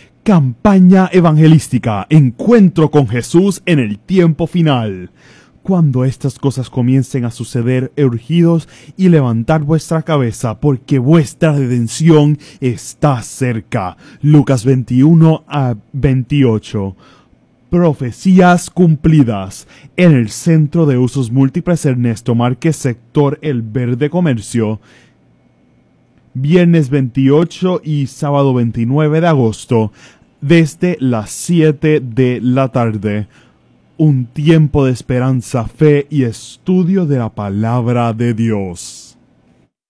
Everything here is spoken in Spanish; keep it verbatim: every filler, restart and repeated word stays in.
Campaña evangelística, encuentro con Jesús en el tiempo final. Cuando estas cosas comiencen a suceder, urgidos y levantad vuestra cabeza, porque vuestra redención está cerca. Lucas veintiuno a veintiocho. Profecías cumplidas. En el Centro de Usos Múltiples Ernesto Márquez, sector El Verde Comercio. Viernes veintiocho y sábado veintinueve de agosto, desde las siete de la tarde. Un tiempo de esperanza, fe y estudio de la palabra de Dios.